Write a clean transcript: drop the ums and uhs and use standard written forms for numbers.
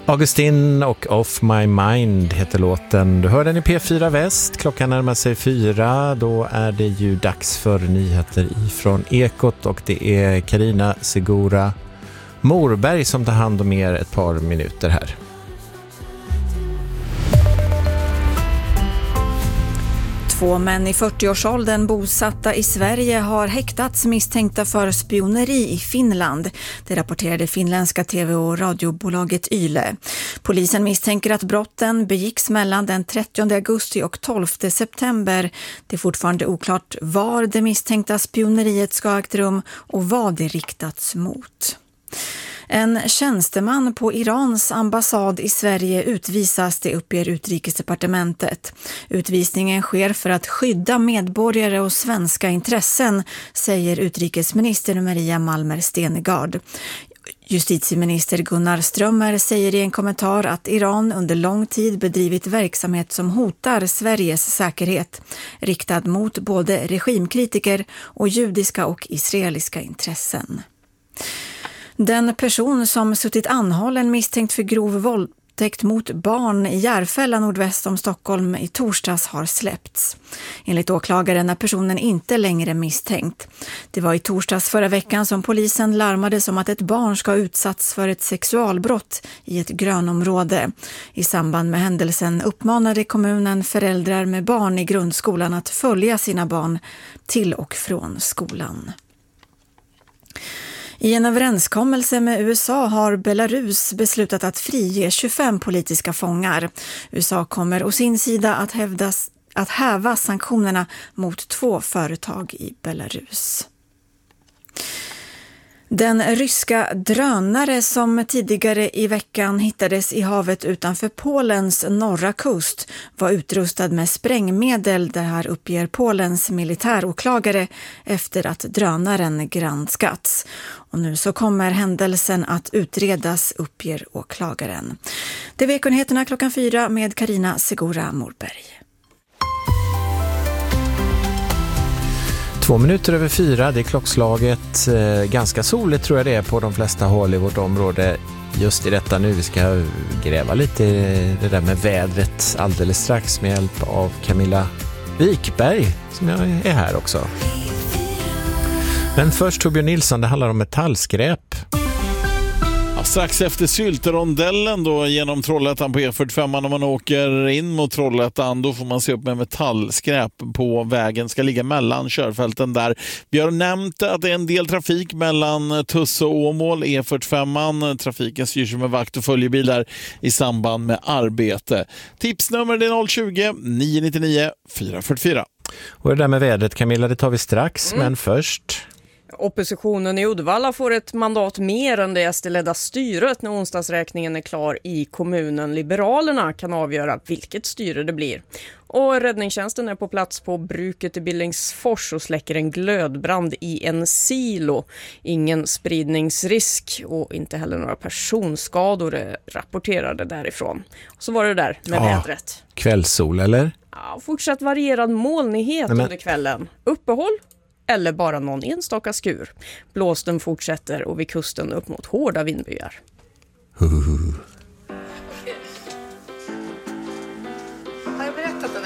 Augustin och Off My Mind heter låten. Du hör den i P4 Väst. Klockan närmar sig 4. Då är det ju dags för nyheter ifrån Ekot. Och det är Carina Segura Morberg som tar hand om er ett par minuter här. Två män i 40-årsåldern bosatta i Sverige har häktats misstänkta för spioneri i Finland. Det rapporterade finländska tv- och radiobolaget Yle. Polisen misstänker att brotten begicks mellan den 30 augusti och 12 september. Det är fortfarande oklart var det misstänkta spioneriet ska ha ägt rum och vad det riktats mot. En tjänsteman på Irans ambassad i Sverige utvisas, det uppger Utrikesdepartementet. Utvisningen sker för att skydda medborgare och svenska intressen, säger utrikesminister Maria Malmer Stenergard. Justitieminister Gunnar Strömmer säger i en kommentar att Iran under lång tid bedrivit verksamhet som hotar Sveriges säkerhet, riktad mot både regimkritiker och judiska och israeliska intressen. Den person som suttit anhållen misstänkt för grov våldtäkt mot barn i Järfälla nordväst om Stockholm i torsdags har släppts. Enligt åklagaren är personen inte längre misstänkt. Det var i torsdags förra veckan som polisen larmades om att ett barn ska ha utsatts för ett sexualbrott i ett grönområde. I samband med händelsen uppmanade kommunen föräldrar med barn i grundskolan att följa sina barn till och från skolan. I en överenskommelse med USA har Belarus beslutat att frige 25 politiska fångar. USA kommer å sin sida att häva sanktionerna mot 2 företag i Belarus. Den ryska drönare som tidigare i veckan hittades i havet utanför Polens norra kust var utrustad med sprängmedel. Det här uppger Polens militäråklagare efter att drönaren granskats. Och nu så kommer händelsen att utredas, uppger åklagaren. Det är Veckonheterna klockan 4 med Carina Segura Morberg. 2 minuter över 4, det är klockslaget. Ganska soligt tror jag det är på de flesta håll i vårt område just i detta nu. Vi ska gräva lite i det där med vädret alldeles strax med hjälp av Camilla Wikberg som jag är här också. Men först Torbjörn Nilsson, det handlar om metallskräp. Strax efter Sylterondellen då genom Trollhättan på E45 när man åker in mot Trollhättan, då får man se upp med metallskräp på vägen. Ska ligga mellan körfälten där. Vi har nämnt att det är en del trafik mellan Tuss och Åmål, E45. Trafiken styrs med vakt- och följebilar i samband med arbete. Tipsnummer är 020 999 444. Och det där med vädret, Camilla, det tar vi strax, men först... Oppositionen i Uddevalla får ett mandat mer än det SD-ledda styret när onsdagsräkningen är klar i kommunen. Liberalerna kan avgöra vilket styre det blir. Och räddningstjänsten är på plats på bruket i Billingsfors och släcker en glödbrand i en silo. Ingen spridningsrisk och inte heller några personskador är rapporterade därifrån. Och så var det där med vädret. Kvällssol, eller? Ja, fortsatt varierad molnighet under kvällen. Uppehåll eller bara någon enstaka skur. Blåsten fortsätter och vid kusten upp mot hårda vindbyar.